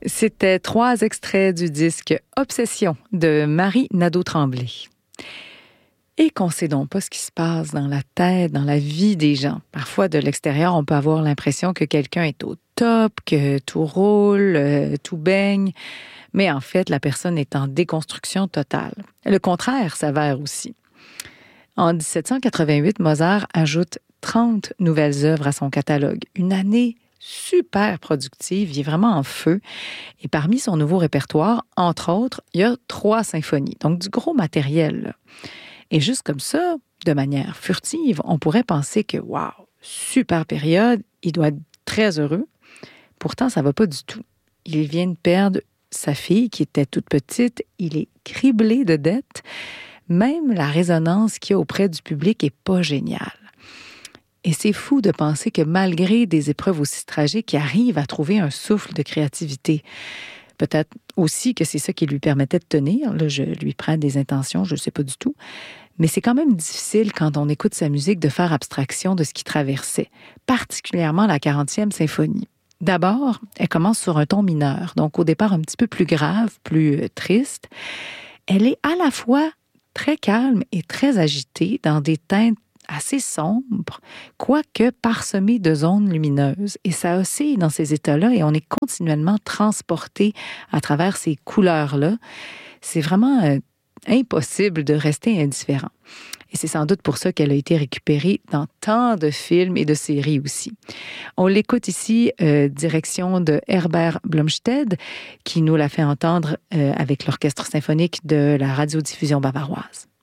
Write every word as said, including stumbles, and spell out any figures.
C'était trois extraits du disque Obsession de Marie Nadeau-Tremblay. Et qu'on ne sait donc pas ce qui se passe dans la tête, dans la vie des gens. Parfois, de l'extérieur, on peut avoir l'impression que quelqu'un est au top, que tout roule, euh, tout baigne. Mais en fait, la personne est en déconstruction totale. Le contraire s'avère aussi. En dix-sept cent quatre-vingt-huit, Mozart ajoute trente nouvelles œuvres à son catalogue. Une année super productive, il est vraiment en feu. Et parmi son nouveau répertoire, entre autres, il y a trois symphonies, donc du gros matériel, là. Et juste comme ça, de manière furtive, on pourrait penser que, waouh, super période, il doit être très heureux. Pourtant, ça ne va pas du tout. Il vient de perdre sa fille qui était toute petite, il est criblé de dettes. Même la résonance qu'il y a auprès du public n'est pas géniale. Et c'est fou de penser que malgré des épreuves aussi tragiques, il arrive à trouver un souffle de créativité. Peut-être aussi que c'est ça qui lui permettait de tenir. Là, je lui prends des intentions, je ne sais pas du tout. Mais c'est quand même difficile, quand on écoute sa musique, de faire abstraction de ce qu'il traversait, particulièrement la quarantième symphonie. D'abord, elle commence sur un ton mineur, donc au départ un petit peu plus grave, plus euh, triste. Elle est à la fois très calme et très agitée, dans des teintes assez sombres, quoique parsemées de zones lumineuses. Et ça oscille dans ces états-là et on est continuellement transporté à travers ces couleurs-là. C'est vraiment euh, impossible de rester indifférent. Et c'est sans doute pour ça qu'elle a été récupérée dans tant de films et de séries aussi. On l'écoute ici, euh, direction de Herbert Blomstedt, qui nous l'a fait entendre euh, avec l'Orchestre symphonique de la radiodiffusion bavaroise.